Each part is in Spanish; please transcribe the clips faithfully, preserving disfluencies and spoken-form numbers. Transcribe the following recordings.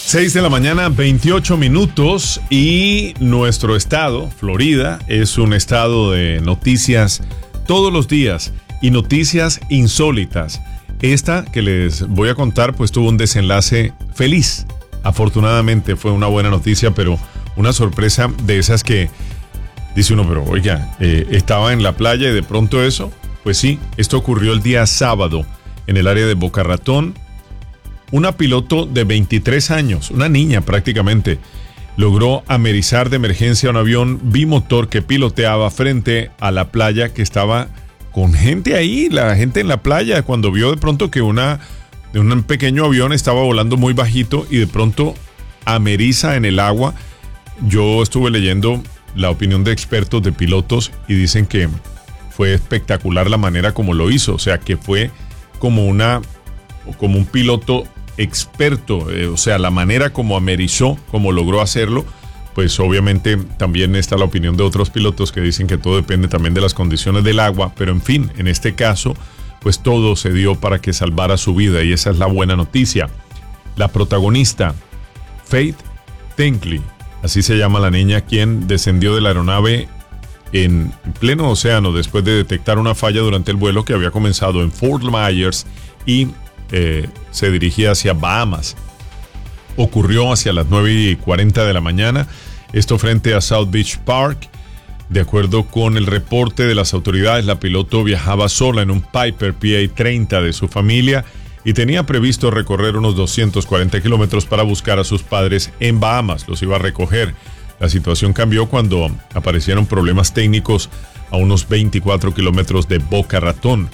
seis de la mañana, veintiocho minutos, y nuestro estado, Florida, es un estado de noticias todos los días y noticias insólitas. Esta que les voy a contar pues tuvo un desenlace feliz. Afortunadamente fue una buena noticia, pero una sorpresa de esas que dice uno, pero oiga, eh, estaba en la playa y de pronto eso. Pues sí, esto ocurrió el día sábado en el área de Boca Ratón. Una piloto de veintitrés años, una niña prácticamente, logró amerizar de emergencia un avión bimotor que piloteaba frente a la playa, que estaba con gente ahí, la gente en la playa, cuando vio de pronto que una, de un pequeño avión estaba volando muy bajito y de pronto ameriza en el agua. Yo estuve leyendo la opinión de expertos, de pilotos, y dicen que fue espectacular la manera como lo hizo, o sea que fue como una, como un piloto experto, eh, o sea, la manera como amerizó, como logró hacerlo. Pues obviamente también está la opinión de otros pilotos que dicen que todo depende también de las condiciones del agua, pero en fin, en este caso, pues todo se dio para que salvara su vida, y esa es la buena noticia. La protagonista, Faith Tinkley, así se llama la niña, quien descendió de la aeronave en pleno océano después de detectar una falla durante el vuelo que había comenzado en Fort Myers y eh, se dirigía hacia Bahamas. Ocurrió hacia las nueve y cuarenta de la mañana, esto frente a South Beach Park. De acuerdo con el reporte de las autoridades, la piloto viajaba sola en un Piper P A treinta de su familia y tenía previsto recorrer unos doscientos cuarenta kilómetros para buscar a sus padres en Bahamas. Los iba a recoger. La situación cambió cuando aparecieron problemas técnicos a unos veinticuatro kilómetros de Boca Ratón.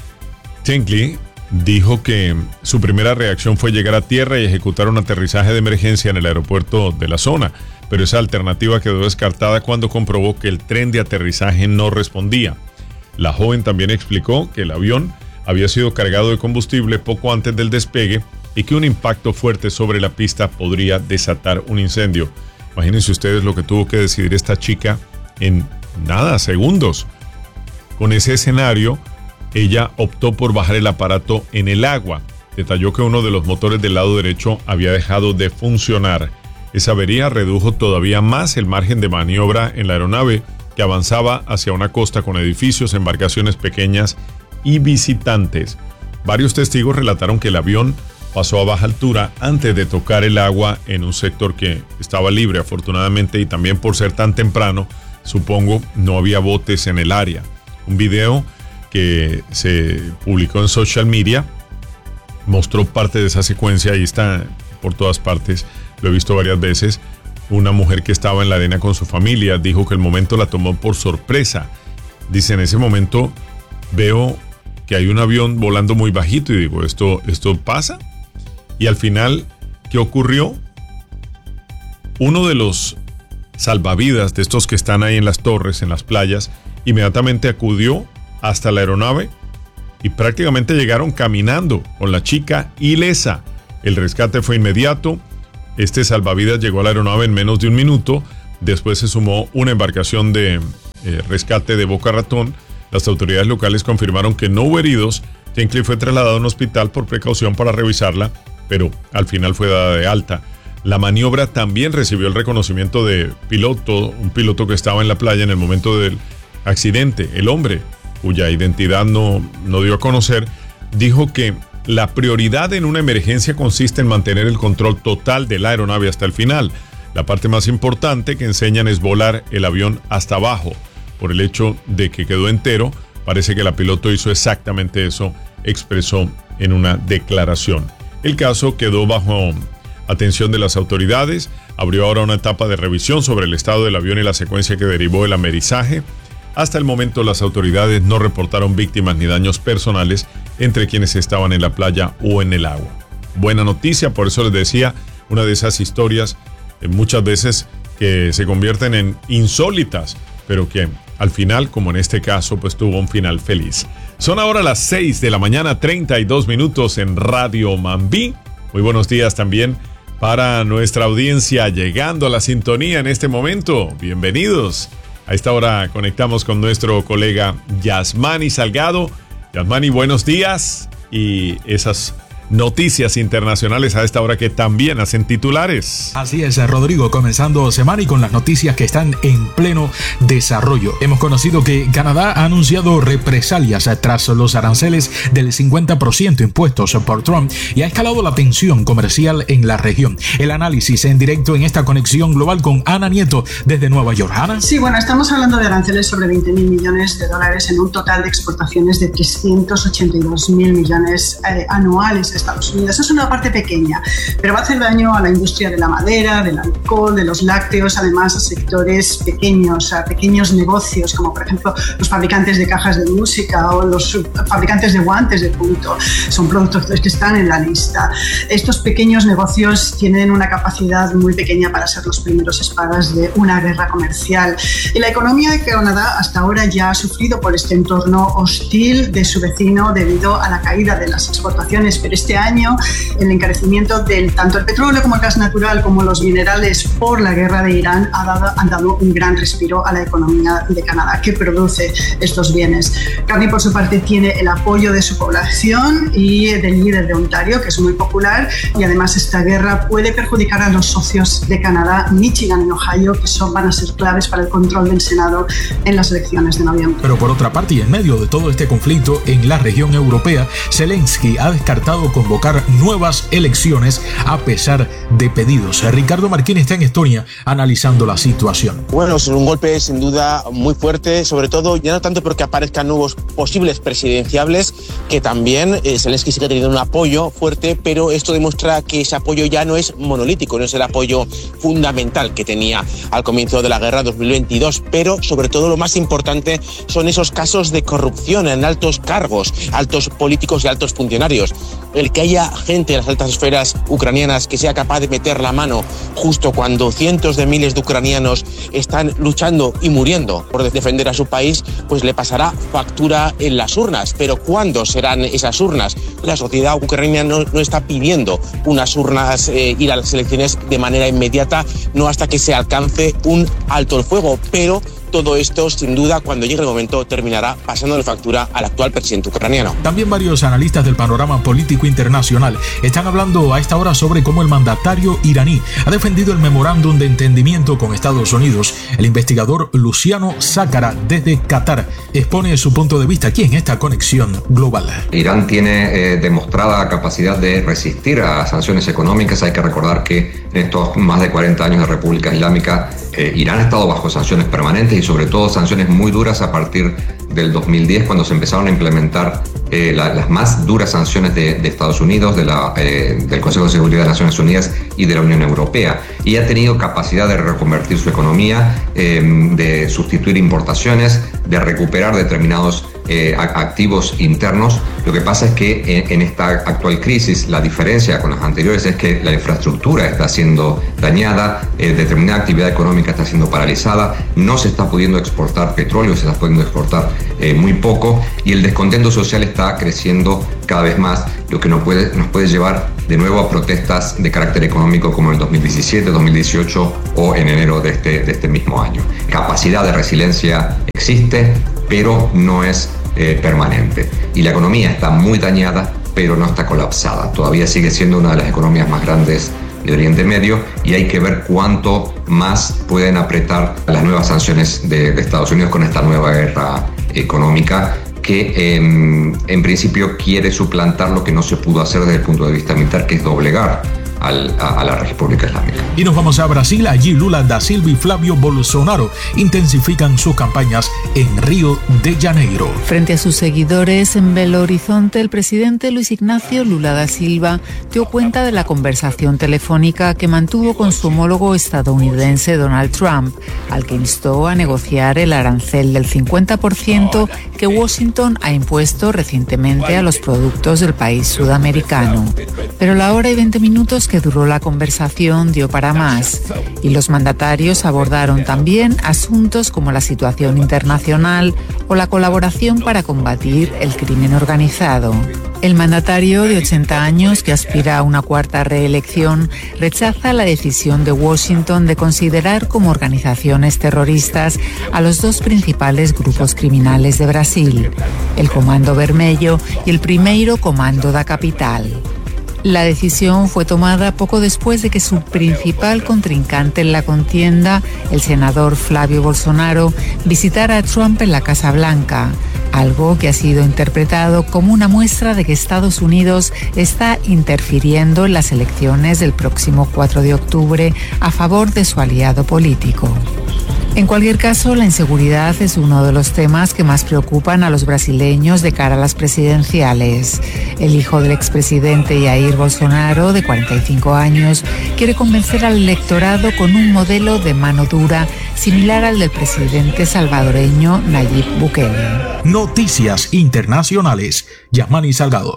Tinkley dijo que su primera reacción fue llegar a tierra y ejecutar un aterrizaje de emergencia en el aeropuerto de la zona, pero esa alternativa quedó descartada cuando comprobó que el tren de aterrizaje no respondía. La joven también explicó que el avión había sido cargado de combustible poco antes del despegue y que un impacto fuerte sobre la pista podría desatar un incendio. Imagínense ustedes lo que tuvo que decidir esta chica en nada, segundos. Con ese escenario, ella optó por bajar el aparato en el agua. Detalló que uno de los motores del lado derecho había dejado de funcionar. Esa avería redujo todavía más el margen de maniobra en la aeronave, que avanzaba hacia una costa con edificios, embarcaciones pequeñas y visitantes. Varios testigos relataron que el avión pasó a baja altura antes de tocar el agua en un sector que estaba libre, afortunadamente, y también por ser tan temprano, supongo, no había botes en el área. Un video que se publicó en social media mostró parte de esa secuencia, y está por todas partes, lo he visto varias veces. Una mujer que estaba en la arena con su familia dijo que el momento la tomó por sorpresa. Dice, en ese momento veo que hay un avión volando muy bajito y digo, ¿esto, esto pasa? Y al final, ¿qué ocurrió? Uno de los salvavidas de estos que están ahí en las torres, en las playas, inmediatamente acudió hasta la aeronave y prácticamente llegaron caminando con la chica ilesa. El rescate fue inmediato. Este salvavidas llegó a la aeronave en menos de un minuto. Después se sumó una embarcación de eh, rescate de Boca Ratón. Las autoridades locales confirmaron que no hubo heridos. Tinkley fue trasladado a un hospital por precaución para revisarla, pero al final fue dada de alta. La maniobra también recibió el reconocimiento de piloto, un piloto que estaba en la playa en el momento del accidente. El hombre, cuya identidad no, no dio a conocer, dijo que la prioridad en una emergencia consiste en mantener el control total de la aeronave hasta el final. La parte más importante que enseñan es volar el avión hasta abajo. Por el hecho de que quedó entero, parece que la piloto hizo exactamente eso, expresó en una declaración. El caso quedó bajo atención de las autoridades. Abrió ahora una etapa de revisión sobre el estado del avión y la secuencia que derivó el amerizaje. Hasta el momento, las autoridades no reportaron víctimas ni daños personales entre quienes estaban en la playa o en el agua. Buena noticia, por eso les decía, una de esas historias eh, muchas veces que se convierten en insólitas, pero que al final, como en este caso, pues tuvo un final feliz. Son ahora las seis de la mañana, treinta y dos minutos en Radio Mambí. Muy buenos días también para nuestra audiencia llegando a la sintonía en este momento. Bienvenidos. A esta hora conectamos con nuestro colega Yasmani Salgado. Yasmani, buenos días. Y esas noticias internacionales a esta hora que también hacen titulares. Así es, Rodrigo, comenzando semana y con las noticias que están en pleno desarrollo. Hemos conocido que Canadá ha anunciado represalias tras los aranceles del cincuenta por ciento impuestos por Trump y ha escalado la tensión comercial en la región. El análisis en directo en esta conexión global con Ana Nieto desde Nueva York. Ana. Sí, bueno, estamos hablando de aranceles sobre veinte mil millones de dólares en un total de exportaciones de trescientos ochenta y dos mil millones eh, anuales a Estados Unidos. Eso es una parte pequeña, pero va a hacer daño a la industria de la madera, del alcohol, de los lácteos, además a sectores pequeños, a pequeños negocios, como por ejemplo los fabricantes de cajas de música o los fabricantes de guantes de punto. Son productos que están en la lista. Estos pequeños negocios tienen una capacidad muy pequeña para ser los primeros espadas de una guerra comercial. Y la economía de Canadá hasta ahora ya ha sufrido por este entorno hostil de su vecino debido a la caída de las exportaciones, pero este año el encarecimiento del tanto el petróleo como el gas natural como los minerales por la guerra de Irán ha dado, han dado un gran respiro a la economía de Canadá, que produce estos bienes. Carney, por su parte, tiene el apoyo de su población y del líder de Ontario, que es muy popular, y además esta guerra puede perjudicar a los socios de Canadá, Michigan y Ohio, que son, van a ser claves para el control del Senado en las elecciones de noviembre. Pero por otra parte, y en medio de todo este conflicto en la región europea, Zelensky ha descartado convocar nuevas elecciones a pesar de pedidos. Ricardo Marquín está en Estonia analizando la situación. Bueno, es un golpe sin duda muy fuerte, sobre todo ya no tanto porque aparezcan nuevos posibles presidenciables, que también eh, Zelensky sí que ha tenido un apoyo fuerte, pero esto demuestra que ese apoyo ya no es monolítico, no es el apoyo fundamental que tenía al comienzo de la guerra dos mil veintidós, pero sobre todo lo más importante son esos casos de corrupción en altos cargos, altos políticos y altos funcionarios. El que haya gente en las altas esferas ucranianas que sea capaz de meter la mano justo cuando cientos de miles de ucranianos están luchando y muriendo por defender a su país, pues le pasará factura en las urnas. Pero ¿cuándo serán esas urnas? La sociedad ucraniana no, no está pidiendo unas urnas, eh, ir a las elecciones de manera inmediata, no hasta que se alcance un alto el fuego, pero todo esto, sin duda, cuando llegue el momento, terminará pasando la factura al actual presidente ucraniano. También varios analistas del panorama político internacional están hablando a esta hora sobre cómo el mandatario iraní ha defendido el memorándum de entendimiento con Estados Unidos. El investigador Luciano Sácara, desde Qatar, expone su punto de vista aquí en esta conexión global. Irán tiene eh, demostrada capacidad de resistir a sanciones económicas. Hay que recordar que en estos más de cuarenta años de República Islámica, eh, Irán ha estado bajo sanciones permanentes y sobre todo sanciones muy duras a partir del dos mil diez, cuando se empezaron a implementar eh, la, las más duras sanciones de, de Estados Unidos, de la, eh, del Consejo de Seguridad de Naciones Unidas y de la Unión Europea. Y ha tenido capacidad de reconvertir su economía, eh, de sustituir importaciones, de recuperar determinados eh, activos internos. Lo que pasa es que en, en esta actual crisis, la diferencia con las anteriores es que la infraestructura está siendo dañada, eh, determinada actividad económica está siendo paralizada, no se está pudiendo exportar petróleo, se está pudiendo exportar eh, muy poco, y el descontento social está creciendo cada vez más, lo que nos puede, nos puede llevar de nuevo a protestas de carácter económico como en el dos mil diecisiete, dos mil dieciocho o en enero de este, de este mismo año. Capacidad de resiliencia existe, pero no es eh, permanente. Y la economía está muy dañada, pero no está colapsada. Todavía sigue siendo una de las economías más grandes de Oriente Medio, y hay que ver cuánto más pueden apretar las nuevas sanciones de, de Estados Unidos con esta nueva guerra económica, que eh, en principio quiere suplantar lo que no se pudo hacer desde el punto de vista militar, que es doblegar al, a, a la República Islámica. Y nos vamos a Brasil. Allí Lula da Silva y Flavio Bolsonaro intensifican sus campañas en Río de Janeiro. Frente a sus seguidores en Belo Horizonte, el presidente Luis Ignacio Lula da Silva dio cuenta de la conversación telefónica que mantuvo con su homólogo estadounidense Donald Trump, al que instó a negociar el arancel del cincuenta por ciento que Washington ha impuesto recientemente a los productos del país sudamericano. Pero la hora y veinte minutos que duró la conversación dio para más, y los mandatarios abordaron también asuntos como la situación internacional o la colaboración para combatir el crimen organizado. El mandatario de ochenta años, que aspira a una cuarta reelección, rechaza la decisión de Washington de considerar como organizaciones terroristas a los dos principales grupos criminales de Brasil, el Comando Vermelho y el Primeiro Comando da Capital. La decisión fue tomada poco después de que su principal contrincante en la contienda, el senador Flavio Bolsonaro, visitara a Trump en la Casa Blanca, algo que ha sido interpretado como una muestra de que Estados Unidos está interfiriendo en las elecciones del próximo cuatro de octubre a favor de su aliado político. En cualquier caso, la inseguridad es uno de los temas que más preocupan a los brasileños de cara a las presidenciales. El hijo del expresidente Jair Bolsonaro, de cuarenta y cinco años, quiere convencer al electorado con un modelo de mano dura similar al del presidente salvadoreño Nayib Bukele. Noticias internacionales. Yasmani Salgado.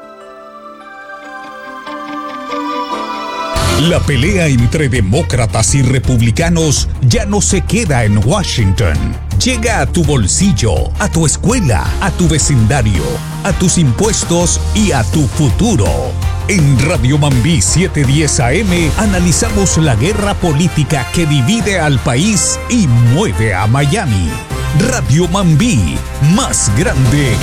La pelea entre demócratas y republicanos ya no se queda en Washington. Llega a tu bolsillo, a tu escuela, a tu vecindario, a tus impuestos y a tu futuro. En Radio Mambí setecientos diez A M analizamos la guerra política que divide al país y mueve a Miami. Radio Mambí, más grande